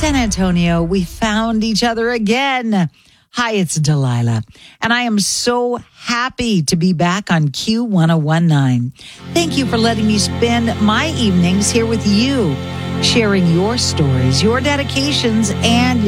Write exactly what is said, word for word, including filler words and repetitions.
San Antonio, we found each other again. Hi, it's Delilah, and I am so happy to be back on Q ten nineteen. Thank you for letting me spend my evenings here with you, sharing your stories, your dedications, and